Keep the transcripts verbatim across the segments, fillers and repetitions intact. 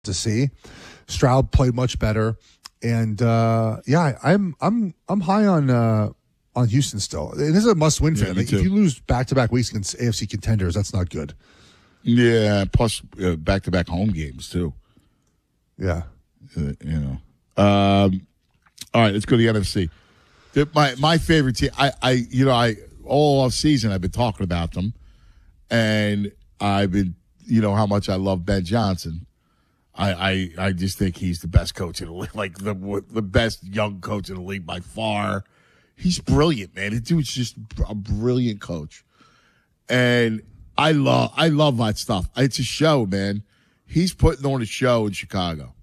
to see. Stroud played much better, and uh, yeah, I'm I'm I'm high on uh, on Houston still. It is a must win for Yeah, them. me Like, too. if you lose back to back weeks against A F C contenders, that's not good. Yeah, plus uh, back-to-back home games, too. Yeah. Uh, you know. Um, all right, let's go to the N F C. The, my my favorite team, I, I you know, I all off season I've been talking about them, and I've been, you know, how much I love Ben Johnson. I, I, I just think he's the best coach in the league, like the the best young coach in the league by far. He's brilliant, man. The dude's just a brilliant coach, and I love I love that stuff. It's a show, man. He's putting on a show in Chicago.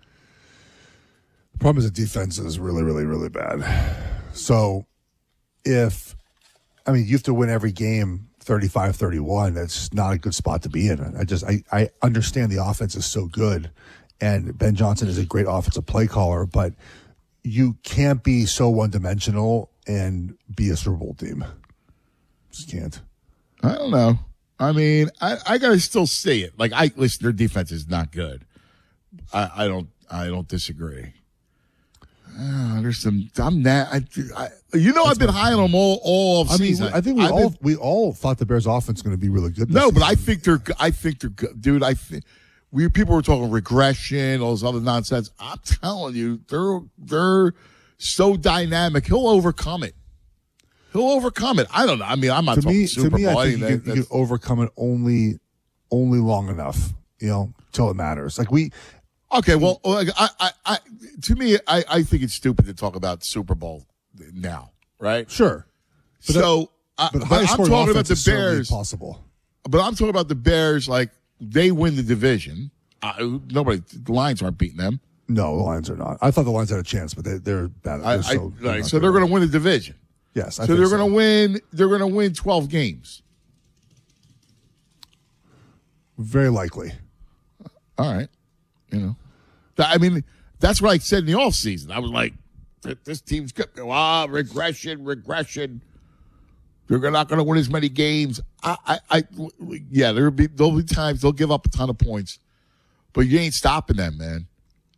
The problem is the defense is really, really, really bad. So if, I mean, you have to win every game thirty-five thirty-one. That's not a good spot to be in. I just, I, I understand the offense is so good, and Ben Johnson is a great offensive play caller, but you can't be so one-dimensional and be a Super Bowl team. Just can't. I don't know. I mean, I, I gotta still see it. Like, I listen, their defense is not good. I, I don't, I don't disagree. Uh, there's some. I'm not. I, I, you know, That's I've been high on them all, all of I mean, season. I think we I've all been, we all thought the Bears' offense was going to be really good. This no, but season. I think they're. I think they're good, dude. I think we people were talking regression, all this other nonsense. I'm telling you, they're they're so dynamic. He'll overcome it. He'll overcome it. I don't know. I mean, I'm not to talking me, Super to me, Bowl. I think you anything. can, you can overcome it only, only long enough, you know, till it matters. Like we, Okay, well, like, I, I, I, to me, I, I think it's stupid to talk about Super Bowl now, right? sure, but so, I, but, but high I'm scoring talking about offense the is certainly Bears. possible. But I'm talking about the Bears. Like, they win the division. Uh, nobody, the Lions aren't beating them. No, the Lions are not. I thought the Lions had a chance, but they, they're bad. They're I, so, I, they're right, not so good. they're going to win the division. Yes, I so think they're so. going to win. They're going to win twelve games. Very likely. All right, you know, I mean. That's what I said in the offseason. I was like, this team's good. Ah, regression, regression. They're not going to win as many games. I, I, I yeah, there'll be there'll be times they'll give up a ton of points, but you ain't stopping them, man.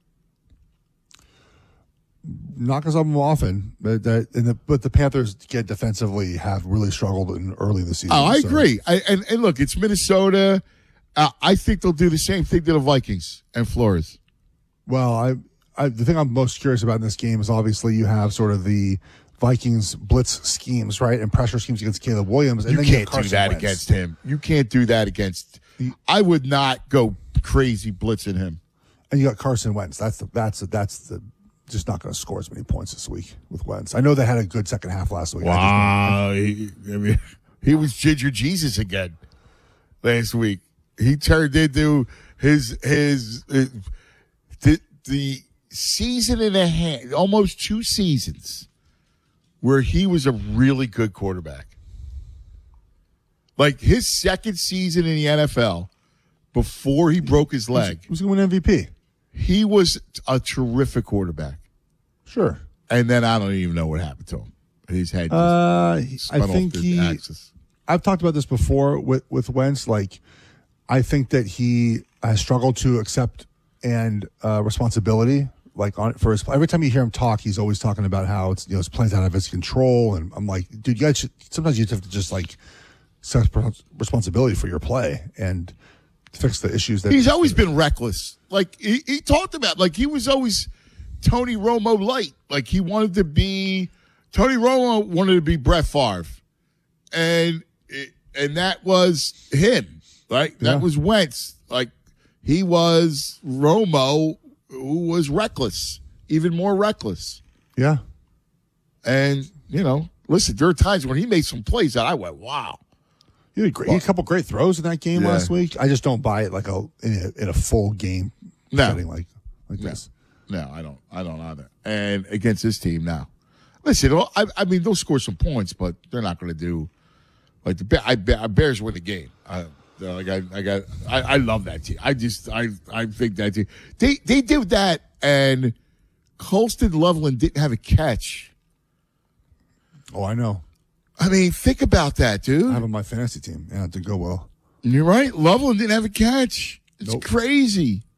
Not because I'm often, but that, and the, but the Panthers get defensively have really struggled in early in the season. Oh, I so. agree. I, and and look, it's Minnesota. Uh, I think they'll do the same thing to the Vikings and Flores. Well, I, I the thing I'm most curious about in this game is obviously you have sort of the Vikings blitz schemes, right, and pressure schemes against Caleb Williams. And You then can't have do Carson that Wentz. against him. You can't do that against. I would not go crazy blitzing him. And you got Carson Wentz. That's the that's the, that's the just not going to score as many points this week with Wentz. I know they had a good second half last week. Wow, he, I mean, he was Ginger Jesus again last week. He turned into his his, his the the season and a half, almost two seasons, where he was a really good quarterback. Like his second season in the N F L, before he broke his leg, Who's going to win M V P? he was a terrific quarterback. Sure. And then I don't even know what happened to him. His head just Uh, I spun off think the he. axis. I've talked about this before with with Wentz. Like, I think that he has struggled to accept and uh, responsibility. Like on for his every time you hear him talk, he's always talking about how it's you know his play's out of his control. And I'm like, dude, you guys should, sometimes you have to just like accept responsibility for your play and fix the issues that He's always been reckless. Like he, he talked about, like he was always Tony Romo light. Like he wanted to be Tony Romo wanted to be Brett Favre, and and that was him. Right, that Yeah. was Wentz. Like he was Romo, who was reckless, even more reckless. yeah. And you know, listen, there are times when he made some plays that I went, wow. He had, a great, he had a couple great throws in that game Yeah. last week. I just don't buy it like a in a, in a full game No. setting like like No. this. No, I don't. I don't either. And against this team now, listen. I, I mean, they'll score some points, but they're not going to do like the Bear- I, I Bears win the game. I, like I, I got. I, I love that team. I just. I. I think that team. They. They did that, and Colston Loveland didn't have a catch. Oh, I know. I mean, think about that, I dude. have on my fantasy team. Yeah, it did go well. You're right. Loveland didn't have a catch. It's Nope. crazy.